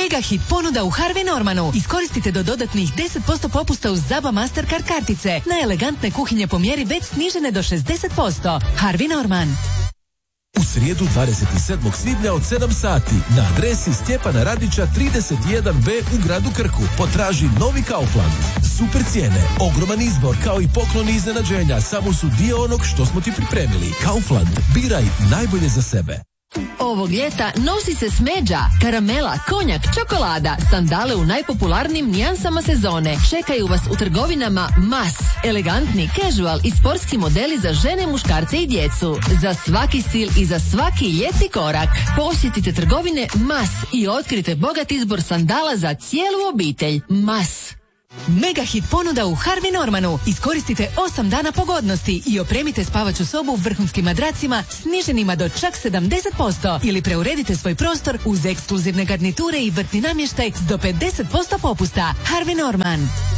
Mega hit ponuda u Harvey Normanu. Iskoristite do dodatnih 10% popusta uz ZABA Mastercard kartice. Na elegantne kuhinje po mjeri već snižene do 60%. Harvey Norman. U srijedu 27. svibnja od 7 sati na adresi Stjepana Radića 31B u gradu Krku potraži novi Kaufland. Super cijene, ogroman izbor kao i pokloni iznenađenja samo su dio onog što smo ti pripremili. Kaufland, biraj najbolje za sebe. Ovog ljeta nosi se smeđa, karamela, konjak, čokolada, sandale u najpopularnijim nijansama sezone. Čekaju vas u trgovinama Mas. Elegantni, casual i sportski modeli za žene, muškarce i djecu. Za svaki stil i za svaki ljetni korak. Posjetite trgovine Mas i otkrite bogat izbor sandala za cijelu obitelj. Mas. Mega hit ponuda u Harvey Normanu. Iskoristite 8 dana pogodnosti i opremite spavaću sobu vrhunskim madracima sniženima do čak 70% ili preuredite svoj prostor uz ekskluzivne garniture i vrtni namještaj s do 50% popusta. Harvey Norman.